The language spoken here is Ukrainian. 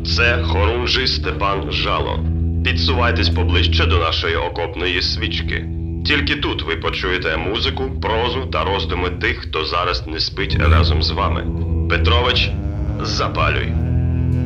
Це хорунжий Степан Жало. Підсувайтесь поближче до нашої окопної свічки. Тільки тут ви почуєте музику, прозу та роздуми тих, хто зараз не спить разом з вами. Петрович, запалюй.